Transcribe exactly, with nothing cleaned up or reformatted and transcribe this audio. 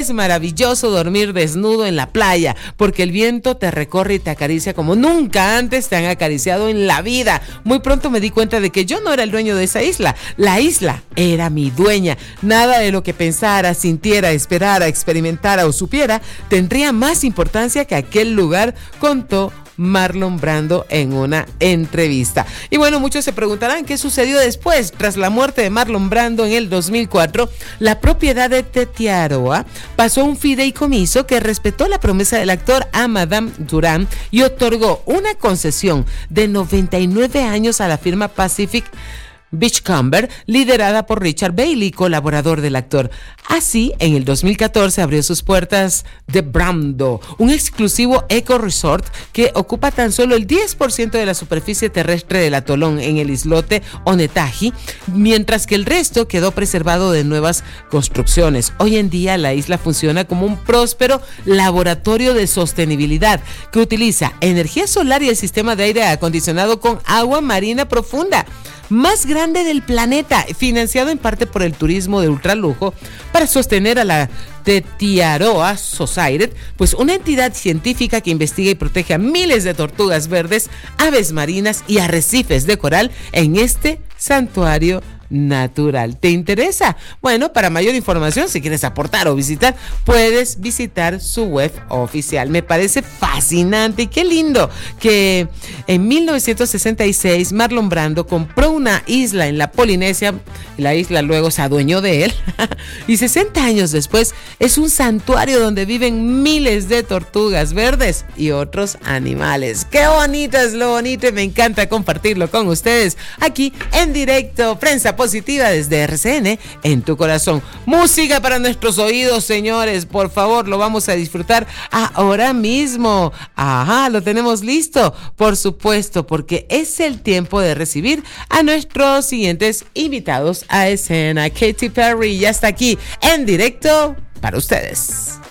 Es maravilloso dormir desnudo en la playa, porque el viento te recorre y te acaricia como nunca antes te han acariciado en la vida. Muy pronto me di cuenta de que yo no era el dueño de esa isla. La isla era mi dueña. Nada de lo que pensara, sintiera, esperara, experimentara o supiera tendría más importancia que aquel lugar, contó Marlon Brando en una entrevista. Y bueno, muchos se preguntarán qué sucedió después. Tras la muerte de Marlon Brando en el dos mil cuatro, la propiedad de Tetiaroa pasó a un fideicomiso que respetó la promesa del actor a Madame Durán y otorgó una concesión de noventa y nueve años a la firma Pacific Beachcomber, liderada por Richard Bailey, colaborador del actor. Así, en el dos mil catorce abrió sus puertas The Brando, un exclusivo eco resort que ocupa tan solo el diez por ciento de la superficie terrestre del atolón en el islote Onetahi, mientras que el resto quedó preservado de nuevas construcciones. Hoy en día la isla funciona como un próspero laboratorio de sostenibilidad que utiliza energía solar y el sistema de aire acondicionado con agua marina profunda más grande del planeta, financiado en parte por el turismo de ultralujo para sostener a la Tetiaroa Society, pues una entidad científica que investiga y protege a miles de tortugas verdes, aves marinas y arrecifes de coral en este santuario natural. ¿Te interesa? Bueno, para mayor información, si quieres aportar o visitar, puedes visitar su web oficial. Me parece fascinante y qué lindo que en mil novecientos sesenta y seis Marlon Brando compró una isla en la Polinesia, la isla luego se adueñó de él y sesenta años después es un santuario donde viven miles de tortugas verdes y otros animales. Qué bonito es lo bonito y me encanta compartirlo con ustedes aquí en directo, Prensa Positiva desde R C N en tu corazón. Música para nuestros oídos, señores, por favor, lo vamos a disfrutar ahora mismo. Ajá, lo tenemos listo, por supuesto, porque es el tiempo de recibir a nuestros siguientes invitados a escena. Katy Perry ya está aquí en directo para ustedes.